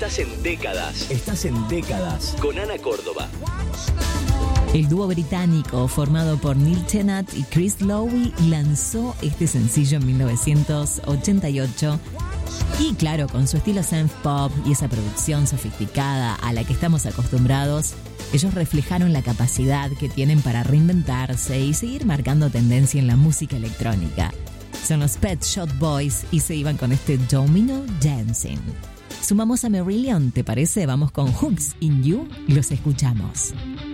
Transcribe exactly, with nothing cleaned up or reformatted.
Estás en décadas. Estás en décadas. Con Ana Córdoba. El dúo británico formado por Neil Tennant y Chris Lowe lanzó este sencillo en mil novecientos ochenta y ocho. Y claro, con su estilo synth pop y esa producción sofisticada a la que estamos acostumbrados, ellos reflejaron la capacidad que tienen para reinventarse y seguir marcando tendencia en la música electrónica. Son los Pet Shop Boys y se iban con este Domino Dancing. Sumamos a Marillion, ¿te parece? Vamos con Hooks in You y los escuchamos.